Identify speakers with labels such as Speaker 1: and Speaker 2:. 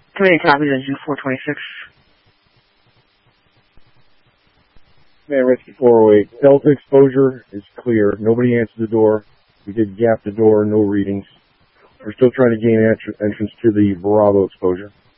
Speaker 1: Commander copies on Zoo 426.
Speaker 2: Man, Rescue 408. Delta exposure is clear. Nobody answered the door. We did gap the door, no readings. We're still trying to gain entrance to the Bravo exposure.